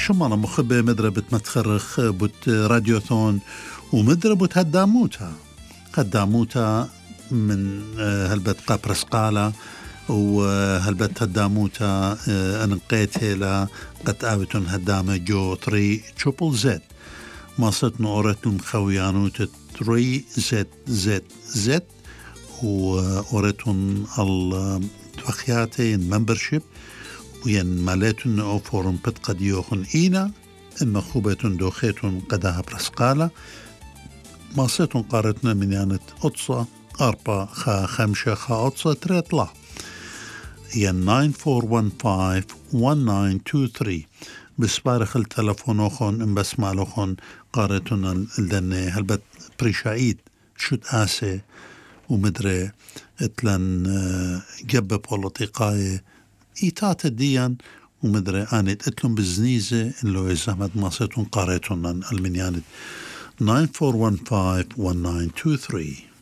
شمانا مخبة مدربة متخرخ بوت راديوثون ومدربة هداموتا من هلبت قابرس قالة وهلبت هداموتا انقيتها قد آبتون هدامة جو 3 تريبل زد ماستن أورتن خويانوت 3 زد وأورتن التوخياتي الممبرشيب وين مالتن أو فورم بت قد يوخن إينا إما خوبتن دوخيتن قدها برسقالة ماستن قارتنا من يانت أطصة 4 5 أطصة 3 ين 9415-1923 بسبارخ التلفون أخون إن بس مالوخون قارتنا الدنيا هلبت بريشايد شد آسي ومدري اتلن جب بوليتيقاي إيتات الديان ومدري آنت اتلن بزنيزة إن لو يزهمت ماسيتون قارتنا المنيانت 9415-1923